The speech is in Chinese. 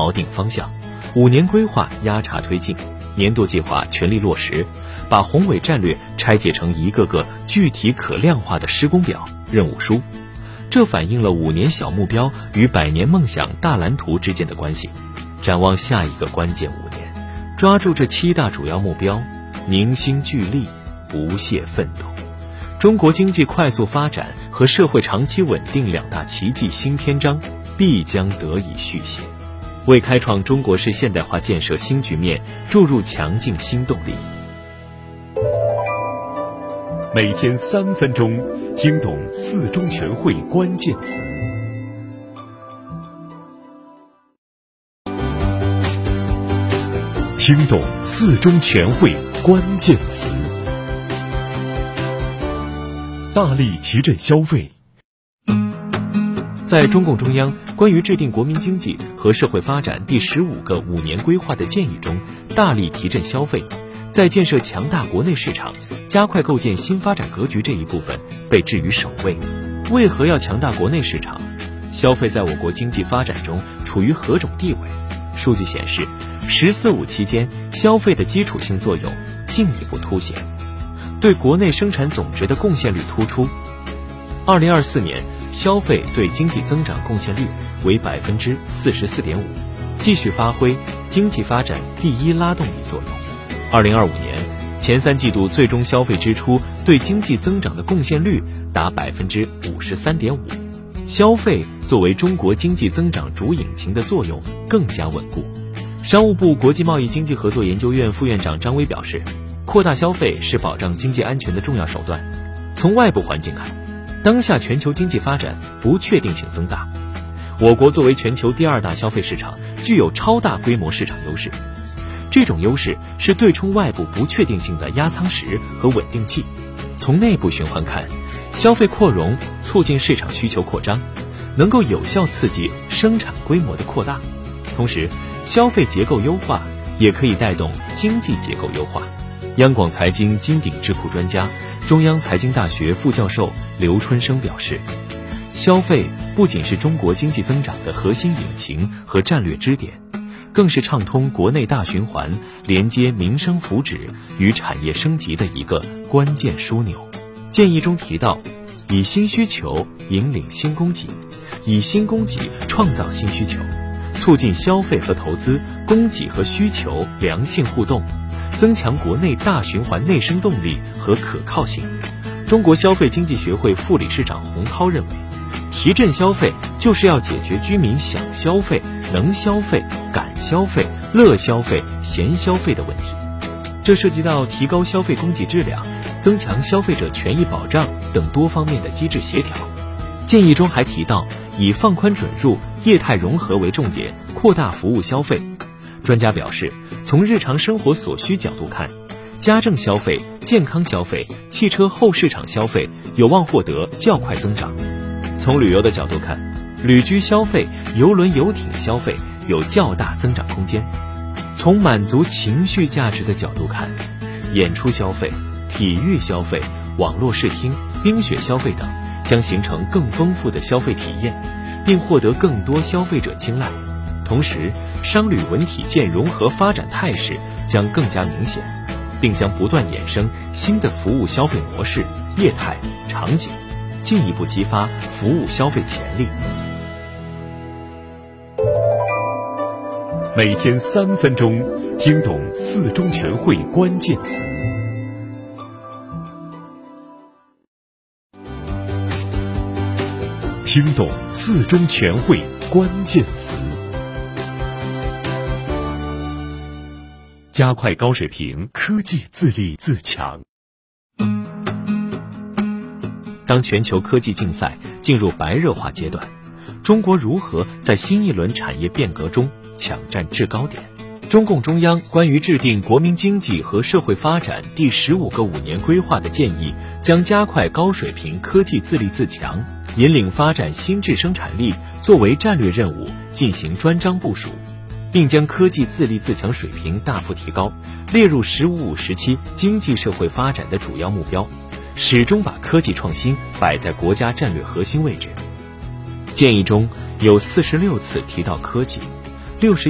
锚定方向，5年规划压茶推进，年度计划全力落实，把宏伟战略拆解成一个个具体可量化的施工表、任务书。这反映了5年小目标与100年梦想大蓝图之间的关系。展望下一个关键5年，抓住这7大主要目标，凝心聚力，不懈奋斗，中国经济快速发展和社会长期稳定2大奇迹新篇章必将得以续写，为开创中国式现代化建设新局面注入强劲新动力。 每天3分钟，听懂4中全会关键词。听懂4中全会关键词。大力提振消费。 在中共中央关于制定国民经济和社会发展第15个5年规划的建议中，大力提振消费，在建设强大国内市场、加快构建新发展格局这一部分被置于首位。为何要强大国内市场？消费在我国经济发展中处于何种地位？数据显示，“14·5”期间消费的基础性作用进一步凸显，对国内生产总值的贡献率突出。2024年，消费对经济增长贡献率为44.5%，继续发挥经济发展第一拉动力作用。2025年前3季度最终消费支出对经济增长的贡献率达53.5%，消费作为中国经济增长主引擎的作用更加稳固。商务部国际贸易经济合作研究院副院长张威表示，扩大消费是保障经济安全的重要手段。从外部环境看，当下全球经济发展不确定性增大，我国作为全球第2大消费市场，具有超大规模市场优势。这种优势是对冲外部不确定性的压舱石和稳定器。从内部循环看，消费扩容促进市场需求扩张，能够有效刺激生产规模的扩大。同时，消费结构优化也可以带动经济结构优化。央广财经金鼎智库专家、中央财经大学副教授刘春生表示，消费不仅是中国经济增长的核心引擎和战略支点，更是畅通国内大循环、连接民生福祉与产业升级的一个关键枢纽。建议中提到，以新需求引领新供给，以新供给创造新需求，促进消费和投资、供给和需求良性互动，增强国内大循环内生动力和可靠性。中国消费经济学会副理事长洪涛认为，提振消费就是要解决居民想消费、能消费、敢消费、乐消费、闲消费的问题。这涉及到提高消费供给质量、增强消费者权益保障等多方面的机制协调。建议中还提到，以放宽准入、业态融合为重点，扩大服务消费。专家表示，从日常生活所需角度看，家政消费、健康消费、汽车后市场消费有望获得较快增长。从旅游的角度看，旅居消费、邮轮游艇消费有较大增长空间。从满足情绪价值的角度看，演出消费、体育消费、网络视听、冰雪消费等将形成更丰富的消费体验，并获得更多消费者青睐。同时，商旅文体健融合发展态势将更加明显，并将不断衍生新的服务消费模式、业态、场景，进一步激发服务消费潜力。 每天3分钟，听懂4中全会关键词。听懂4中全会关键词。加快高水平科技自立自强。 当全球科技竞赛进入白热化阶段，中国如何在新一轮产业变革中抢占制高点？中共中央关于制定国民经济和社会发展第15个5年规划的建议，将加快高水平科技自立自强，引领发展新质生产力作为战略任务进行专章部署，并将科技自立自强水平大幅提高，列入“15·5”时期经济社会发展的主要目标，始终把科技创新摆在国家战略核心位置。建议中有46次提到科技，61